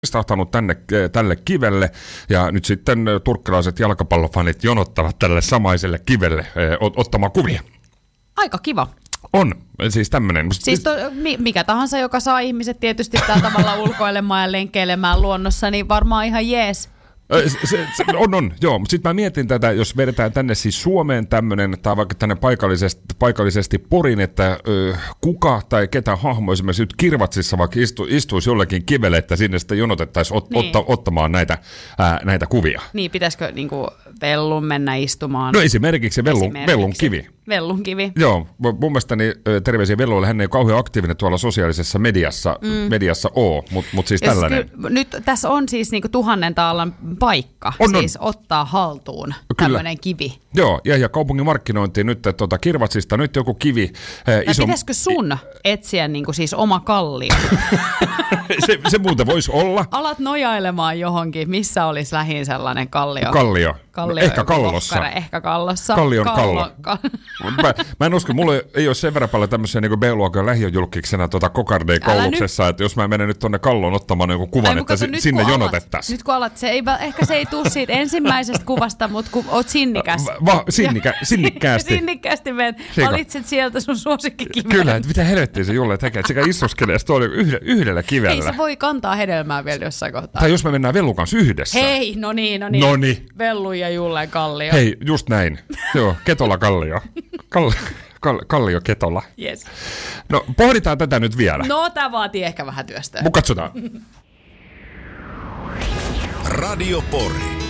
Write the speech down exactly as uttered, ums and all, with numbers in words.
istahtanut tänne, tälle kivelle, ja nyt sitten turkkilaiset jalkapallofanit jonottavat tälle samaiselle kivelle ot- ottamaan kuvia. Aika kiva. On, siis tämmöinen. Siis to, mikä tahansa, joka saa ihmiset tietysti tällä tavalla ulkoilemaan ja lenkkeilemään luonnossa, niin varmaan ihan jees. Se, se, on, on, joo, mutta sitten mä mietin tätä, jos vedetään tänne siis Suomeen tämmöinen, tai vaikka tänne paikallisesti, paikallisesti Porin, että ö, kuka tai ketä hahmo esimerkiksi nyt Kirvatsissa vaikka istu, istuisi jollekin kivelle, että sinne sitten jonotettaisiin ot, niin. otta, ottamaan näitä, ää, näitä kuvia. Niin, pitäisikö niinku Vellun mennä istumaan? No esimerkiksi Vellun, esimerkiksi. Vellun kivi. Vellun kivi. Joo, mun mielestäni terveisiä Velluille, hän ei kauhean aktiivinen tuolla sosiaalisessa mediassa, mm. mediassa ole, mutta mut siis Jos tällainen. Ky- nyt tässä on siis niinku tuhannen taalan paikka, on, siis on. ottaa haltuun tämmöinen kivi. Joo, ja, ja kaupungin markkinointiin nyt, että tuota, Kirvatsista nyt joku kivi. Ää, iso... Pitäisikö sun etsiä niinku siis oma kallio? se, se muuten voisi olla. Alat nojailemaan johonkin, missä olisi lähin sellainen kallio. Kallio. Kallio Ehkä kallossa. Vokkare, ehkä kallossa. Kallion kallo. kallo. mä, mä en usko, mulla ei ole sen verran paljon tämmöisiä niin B-luokan lähiöjulkiksena tuota Kokardei-kouluksessa, että jos mä menen nyt tonne kalloon ottamaan joku kuvan, Ai, että kato, si- sinne jonotettaisiin. Nyt kun alat, se ei, ehkä se ei tule siitä ensimmäisestä kuvasta, mutta kun oot sinnikäs. Va, sinnikä, sinnikkäästi. sinnikkäästi menet, valitset sieltä sun suosikkikiven. Kyllä, että mitä helvettiä se Julle tekee, että sekä istuskelee yhdellä, yhdellä kivellä. Ei se voi kantaa hedelmää vielä jossain kohtaa. Tai jos me mennään Vellun kanssa yhdessä. Hei, no niin, no niin. Noniin. Vellu ja Jullen kallio. Hei, just näin. Joo, Ketola kallio. Kall, kall, kallio Ketola. Yes. No, pohditaan tätä nyt vielä. No, tää vaatii ehkä vähän työstöä. Mut katsotaan. Radio Pori.